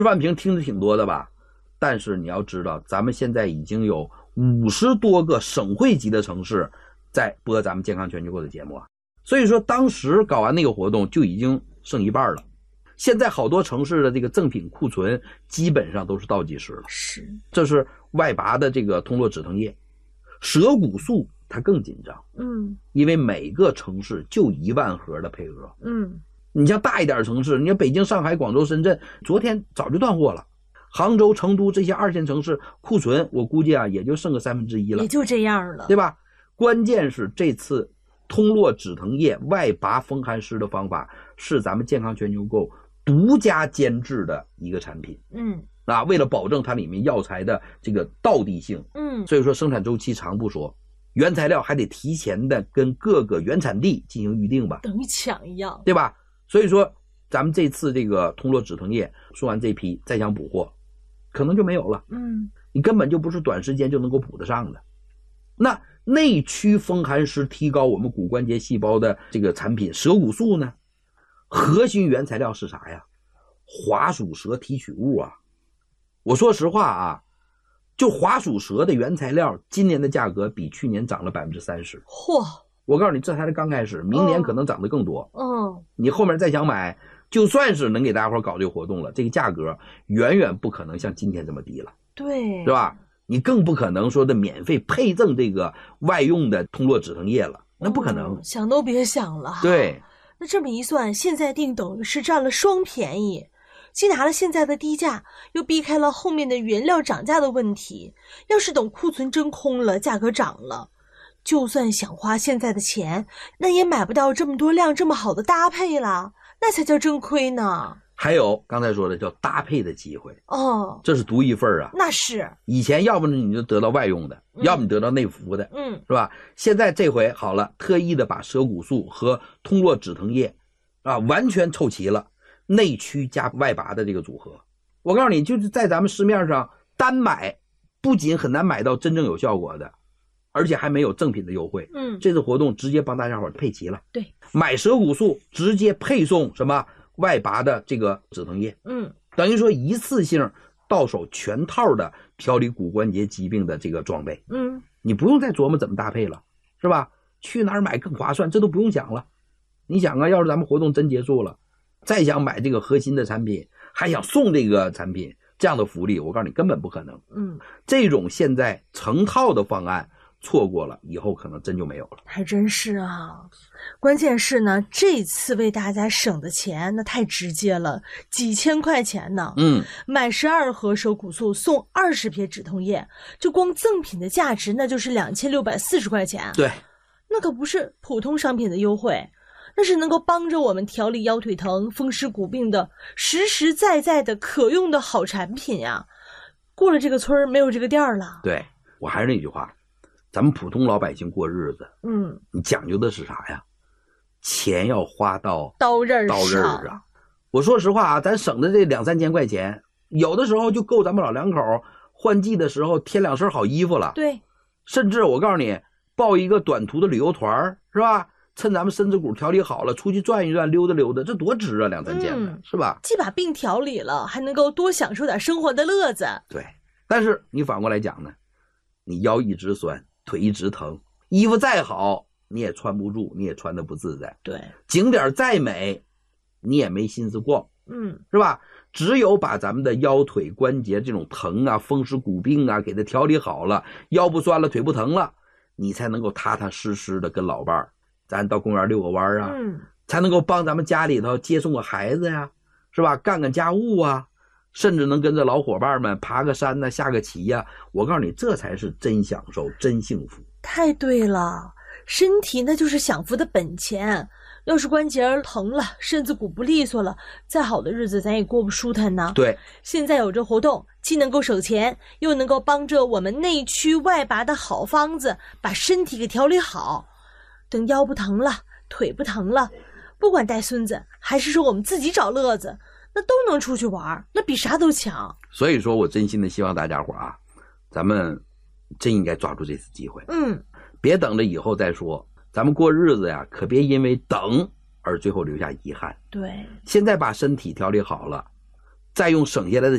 万瓶听着挺多的吧，但是你要知道咱们现在已经有50多个省会级的城市在播咱们健康全球购的节目啊。所以说当时搞完那个活动就已经剩一半了，现在好多城市的这个赠品库存基本上都是倒计时了。 是， 这是外拔的这个通络止疼液。蛇骨素它更紧张，因为每个城市就1万盒的配额，你像大一点的城市，你像北京、上海、广州、深圳，昨天早就断货了。杭州、成都这些2线城市库存，我估计啊也就剩个1/3了， 也就这样了， 对吧？关键是这次通络止疼液外拔风寒湿的方法是咱们健康全球购独家监制的一个产品，为了保证它里面药材的这个道地性，所以说生产周期长不说，原材料还得提前的跟各个原产地进行预定吧， 等于抢一样， 对吧？所以说咱们这次这个通络止疼液说完这批，再想补货可能就没有了，你根本就不是短时间就能够补得上的。那内驱风寒湿提高我们骨关节细胞的这个产品蛇骨素呢，核心原材料是啥呀？华鼠蛇提取物啊。我说实话啊，就华鼠蛇的原材料今年的价格比去年涨了30%。 嚯！ 我告诉你，这才是刚开始，明年可能涨得更多。你后面再想买，就算是能给大家伙搞这个活动了，这个价格远远不可能像今天这么低了， 对， 是吧？你更不可能说的免费配赠这个外用的通络止疼液了，那不可能， 想都别想了。 对， 那这么一算，现在定等于是占了双便宜，既拿了现在的低价，又避开了后面的原料涨价的问题。要是等库存真空了，价格涨了，就算想花现在的钱，那也买不到这么多量这么好的搭配了，那才叫真亏呢。 还有刚才说的叫搭配的机会，这是独一份啊。 那是以前要不你就得到外用的，要么你得到内服的，是吧？现在这回好了，特意的把蛇骨素和通络止疼液完全凑齐了，内驱加外拔的这个组合。我告诉你，就是在咱们市面上单买不仅很难买到真正有效果的，而且还没有赠品的优惠。这次活动直接帮大家伙配齐了。 对， 买蛇骨素直接配送什么外拔的这个止疼液，等于说一次性到手全套的调理骨关节疾病的这个装备，你不用再琢磨怎么搭配了，是吧？去哪儿买更划算，这都不用想了。你想啊，要是咱们活动真结束了，再想买这个核心的产品，还想送这个产品，这样的福利，我告诉你根本不可能。这种现在成套的方案错过了以后可能真就没有了。 还真是啊，关键是呢，这次为大家省的钱那太直接了，几千块钱呢。买12盒蛇骨素送20撇止痛液，就光赠品的价值那就是2640块钱。 对， 那可不是普通商品的优惠，那是能够帮着我们调理腰腿疼、风湿骨病的实实在在的可用的好产品呀。过了这个村没有这个店了。 对，我还是那句话，咱们普通老百姓过日子，你讲究的是啥呀？钱要花到刀刃上。我说实话啊，咱省的这2-3千块钱，有的时候就够咱们老两口换季的时候添2身好衣服了。 对， 甚至我告诉你，报一个短途的旅游团，是吧？趁咱们身子骨调理好了，出去转一转，溜达溜达，这多值啊，2-3千的，是吧？ 既把病调理了，还能够多享受点生活的乐子。 对，但是你反过来讲呢，你腰一直酸，腿一直疼，衣服再好你也穿不住，你也穿得不自在。 对， 景点再美你也没心思逛，是吧？只有把咱们的腰腿关节这种疼啊、风湿骨病啊给它调理好了，腰不酸了，腿不疼了，你才能够踏踏实实的跟老伴儿咱到公园遛个弯啊，才能够帮咱们家里头接送个孩子呀，是吧？干干家务啊，甚至能跟着老伙伴们爬个山下个棋呀。我告诉你，这才是真享受，真幸福。 太对了，身体那就是享福的本钱。要是关节疼了，身子骨不利索了，再好的日子咱也过不舒坦呢。 对， 现在有这活动，既能够省钱，又能够帮着我们内驱外拔的好方子，把身体给调理好。等腰不疼了，腿不疼了，不管带孙子还是说我们自己找乐子，那都能出去玩，那比啥都强。 所以说我真心的希望大家伙啊，咱们真应该抓住这次机会，别等着以后再说。咱们过日子呀，可别因为等而最后留下遗憾。 对， 现在把身体调理好了，再用省下来的